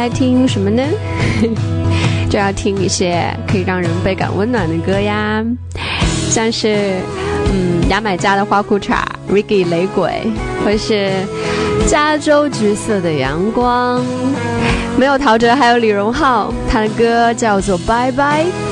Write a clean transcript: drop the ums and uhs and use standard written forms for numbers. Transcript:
来听什么呢？就要听一些可以让人倍感温暖的歌呀，像是牙买加的花裤衩 Reggae 雷鬼，或是加州橘色的阳光。没有陶喆，还有李荣浩，他的歌叫做拜拜。